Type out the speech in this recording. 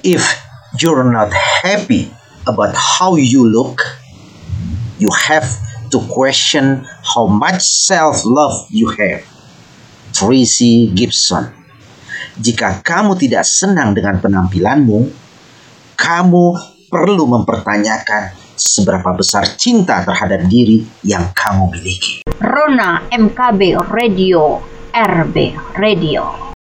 If you're not happy about how you look, you have to question how much self-love you have. Tracy Gibson. Jika kamu tidak senang dengan penampilanmu, kamu perlu mempertanyakan seberapa besar cinta terhadap diri yang kamu miliki. Rona MKB Radio, RB Radio.